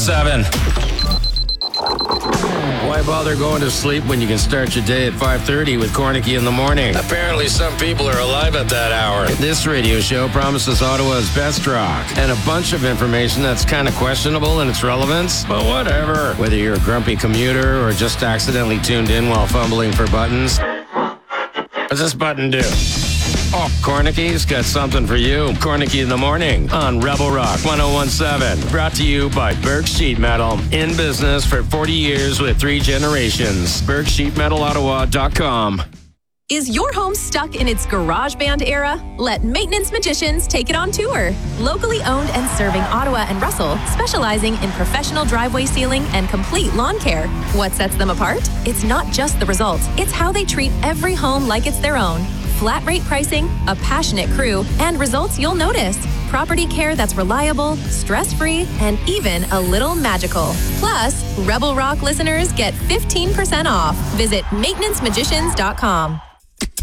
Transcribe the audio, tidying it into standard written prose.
101.7. Why bother going to sleep when you can start your day at 5:30 with Cornicky in the morning? Apparently some people are alive at that hour. This radio show promises Ottawa's best rock and a bunch of information that's kind of questionable in its relevance, but whatever. Whether you're a grumpy commuter or just accidentally tuned in while fumbling for buttons, what's this button do? Oh, Cornicky's got something for you. Cornicky in the morning on Rebel Rock 101.7. Brought to you by Burke Sheet Metal. In business for 40 years with 3 generations. BurkeSheetMetalOttawa.com. Is your home stuck in its garage band era? Let Maintenance Magicians take it on tour. Locally owned and serving Ottawa and Russell, specializing in professional driveway sealing and complete lawn care. What sets them apart? It's not just the results. It's how they treat every home like it's their own. Flat rate pricing, a passionate crew, and results you'll notice. Property care that's reliable, stress-free, and even a little magical. Plus, Rebel Rock listeners get 15% off. Visit MaintenanceMagicians.com.